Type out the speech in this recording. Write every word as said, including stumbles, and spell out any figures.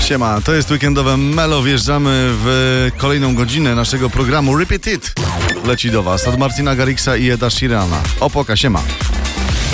Siema, to jest weekendowe Melo. Wjeżdżamy w kolejną godzinę naszego programu Repeat It. Leci do was od Martina Garrixa i Eda Sheerana. Opoka, siema.